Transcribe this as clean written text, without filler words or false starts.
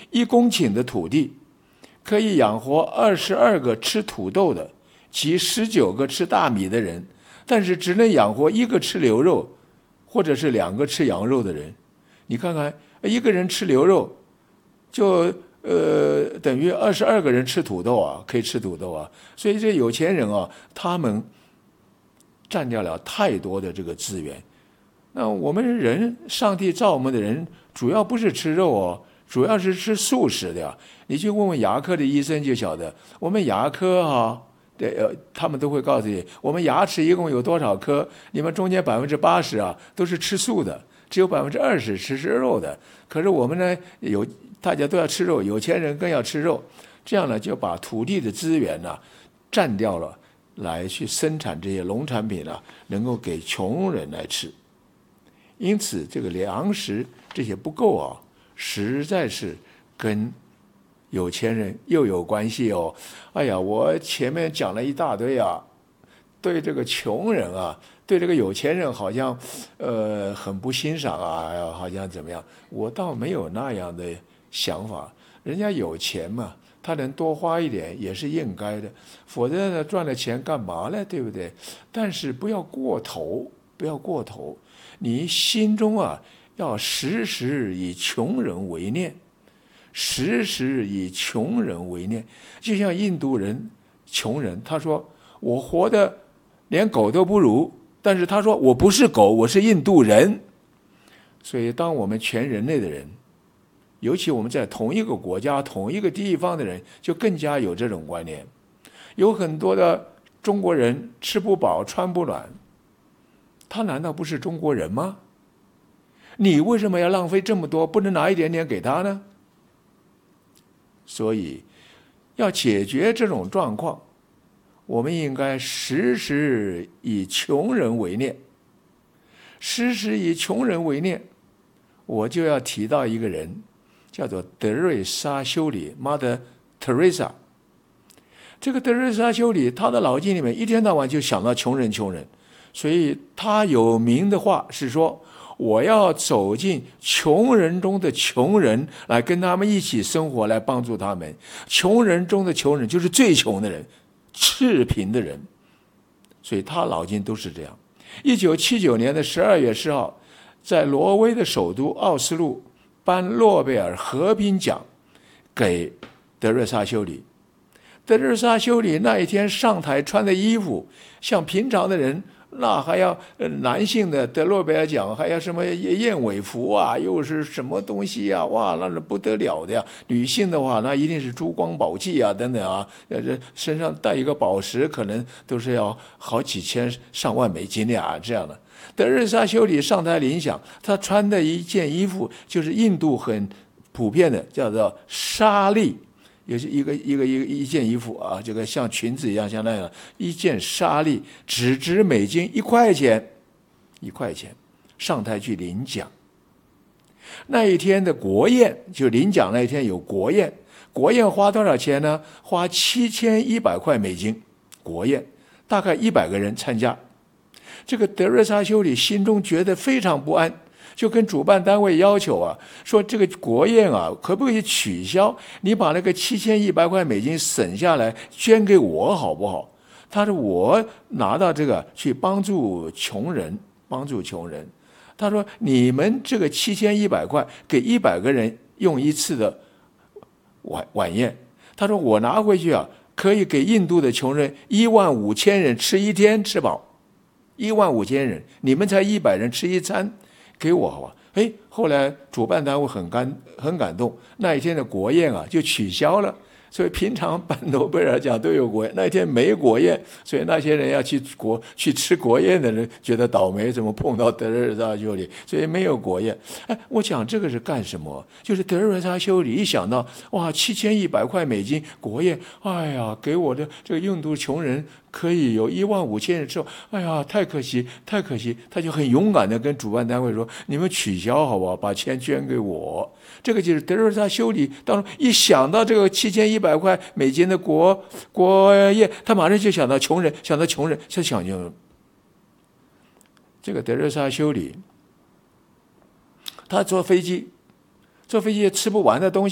1公顷的土地可以养活22个吃土豆的及19个吃大米的人，但是只能养活1个吃牛肉或者是2个吃羊肉的人。你看看，一个人吃牛肉就等于22个人吃土豆啊，可以吃土豆啊。所以这有钱人啊，他们占掉了太多的这个资源。那我们人，上帝造我们的人，主要不是吃肉哦，主要是吃素食的呀。你去问问牙科的医生就晓得，我们牙科啊，他们都会告诉你，我们牙齿一共有多少颗，你们中间80%啊都是吃素的，只有20%吃肉的。可是我们呢，大家都要吃肉，有钱人更要吃肉，这样呢就把土地的资源呢占掉了，来去生产这些农产品呢，能够给穷人来吃。因此，这个粮食这些不够啊，实在是跟有钱人又有关系哦。哎呀，我前面讲了一大堆啊，对这个穷人啊，对这个有钱人好像很不欣赏啊，好像怎么样？我倒没有那样的想法。人家有钱嘛，他能多花一点也是应该的，否则呢赚了钱干嘛呢？对不对？但是不要过头，不要过头。你心中啊，要时时以穷人为念，时时以穷人为念。就像印度人，穷人，他说我活得连狗都不如，但是他说我不是狗，我是印度人。所以当我们全人类的人，尤其我们在同一个国家、同一个地方的人，就更加有这种观念。有很多的中国人吃不饱穿不暖，他难道不是中国人吗？你为什么要浪费这么多，不能拿一点点给他呢？所以要解决这种状况，我们应该时时以穷人为念。时时以穷人为念，我就要提到一个人，叫做德瑞莎修女 Mother Teresa。 这个德瑞莎修女，她的脑筋里面一天到晚就想到穷人，所以她有名的话是说，我要走进穷人中的穷人，来跟他们一起生活，来帮助他们。穷人中的穷人就是最穷的人，赤贫的人。所以她脑筋都是这样。1979年12月10号，在挪威的首都奥斯陆颁诺贝尔和平奖给德瑞莎修女。德瑞莎修女那一天上台穿的衣服，像平常的人，那还要男性的得诺贝尔奖，还要什么燕尾服啊，又是什么东西啊？哇，那是不得了的呀！女性的话，那一定是珠光宝气啊，等等啊，身上带一个宝石，可能都是要好几千上万美金的啊，这样的。德瑞莎修女上台领奖，她穿的一件衣服就是印度很普遍的，叫做纱丽。也是一件衣服啊，这个像裙子一样，像那样一件纱丽，只值美金1块钱，1块钱，上台去领奖。那一天的国宴，就领奖那一天有国宴，国宴花多少钱呢？花7100块美金，国宴大概100个人参加。这个德瑞莎修女心中觉得非常不安，就跟主办单位要求啊，说这个国宴啊，可不可以取消？你把那个7100块美金省下来捐给我好不好？他说我拿到这个去帮助穷人，帮助穷人。他说你们这个7100块给100个人用一次的晚宴。他说我拿回去啊，可以给印度的穷人15000人吃一天吃饱，15000人，你们才100人吃一餐。给我好吧？后来主办单位很感动，那一天的国宴啊就取消了。所以平常办诺贝尔奖都有国宴，那一天没国宴，所以那些人要去吃国宴的人觉得倒霉，怎么碰到德瑞莎修女，所以没有国宴。我讲这个是干什么？就是德瑞莎修女一想到哇7100块美金国宴，哎呀，给我的这个印度穷人可以有15000人吃，哎呀，太可惜，太可惜！他就很勇敢的跟主办单位说：“你们取消好不好？把钱捐给我。”这个就是德瑞莎修女当中一想到这个7100块美金的国宴，他马上就想到穷人，想到这个德瑞莎修女，她坐飞机吃不完的东西。